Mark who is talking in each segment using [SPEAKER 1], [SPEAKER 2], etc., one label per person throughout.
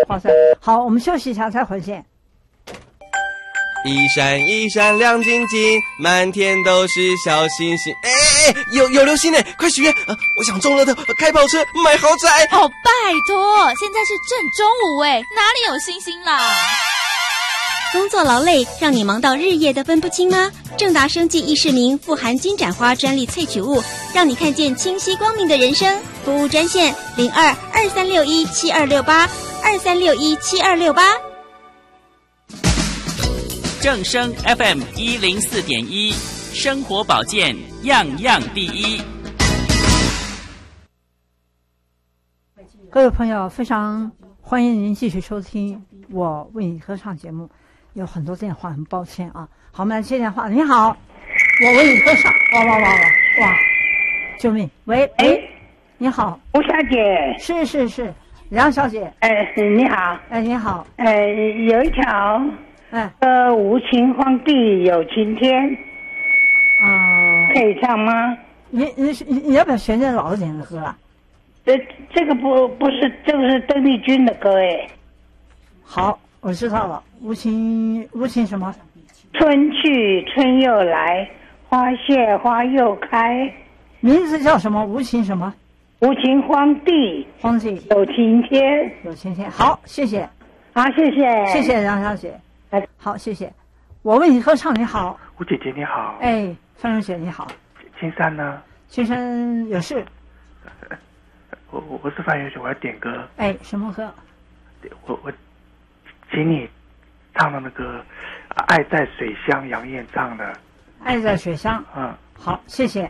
[SPEAKER 1] 划算。好，我们休息一下再回见。
[SPEAKER 2] 一闪一闪亮晶晶，满天都是小星星。有流星呢，快许愿！我想中乐透，开跑车，买豪宅。
[SPEAKER 3] 哦，拜托，现在是正中午哪里有星星啦？
[SPEAKER 4] 工作劳累，让你忙到日夜都分不清吗？正达生技益视明富含金盏花专利萃取物，让你看见清晰光明的人生。服务专线02-2361-7268，2361-7268。
[SPEAKER 5] 正声 FM 104.1，生活保健样样第一。
[SPEAKER 1] 各位朋友，非常欢迎您继续收听我为你歌唱节目。有很多电话，很抱歉啊。好，我们来接电话。你好，我为你歌唱。哇！救命！喂，你好，
[SPEAKER 6] 吴小姐。
[SPEAKER 1] 是，梁小姐。
[SPEAKER 6] 你好。
[SPEAKER 1] 你好。
[SPEAKER 6] 有一条。无情皇帝有情天。可以唱吗？
[SPEAKER 1] 你要不要选点老一点的歌啊？
[SPEAKER 6] 这个不是，这个是邓丽君的歌哎。
[SPEAKER 1] 好，我知道了。无情什么？
[SPEAKER 6] 春去春又来，花谢花又开。
[SPEAKER 1] 名字叫什么？无情什么？
[SPEAKER 6] 无情皇帝有晴天。
[SPEAKER 1] 好，谢谢。
[SPEAKER 6] 好，谢谢
[SPEAKER 1] 梁小姐。好，谢谢。我为你歌唱。你好，
[SPEAKER 7] 吴姐姐你好。
[SPEAKER 1] 范荣姐你好。
[SPEAKER 7] 青山呢？
[SPEAKER 1] 青山有事。
[SPEAKER 7] 我是范荣姐，我要点歌。
[SPEAKER 1] 什么歌？
[SPEAKER 7] 我请你唱的那个《爱在水乡》，杨燕唱的。
[SPEAKER 1] 爱在水乡。好，谢谢。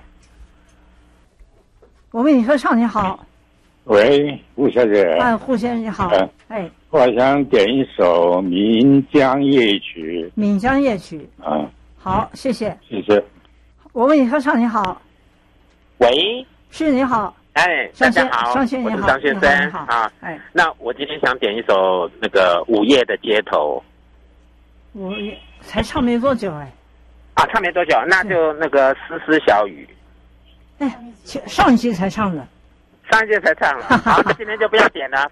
[SPEAKER 1] 我为你歌唱。你好。
[SPEAKER 8] 喂，吴小姐。
[SPEAKER 1] 胡先生你好。
[SPEAKER 8] 我想点一首《岷江夜曲》。
[SPEAKER 1] 岷江夜曲。好，谢谢。
[SPEAKER 8] 谢谢。
[SPEAKER 1] 我为你歌唱。你好。
[SPEAKER 9] 喂。
[SPEAKER 1] 是，你好。
[SPEAKER 9] 大家好，
[SPEAKER 1] 张先生你好。
[SPEAKER 9] 我是张先生啊。那我今天想点一首那个《午夜的街头》。
[SPEAKER 1] 午夜才唱没多久
[SPEAKER 9] 唱没多久，那就那个丝丝小雨。
[SPEAKER 1] 上一期才唱的。
[SPEAKER 9] 上一届才唱了，好，那今天就不要点了。